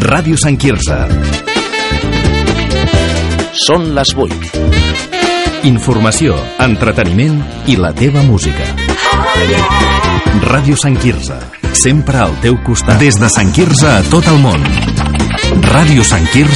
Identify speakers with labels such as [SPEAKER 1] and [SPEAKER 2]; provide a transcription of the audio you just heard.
[SPEAKER 1] Ràdio Sant Quirze.
[SPEAKER 2] Són les 8.
[SPEAKER 1] Informació, entreteniment i la teva música. Ràdio Sant Quirze, sempre al teu costat. Des de Sant Quirze a tot el món. Ràdio Sant Quirze.